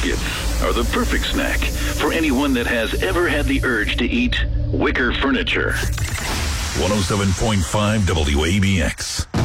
biscuits are the perfect snack for anyone that has ever had the urge to eat wicker furniture. 107.5 WABX.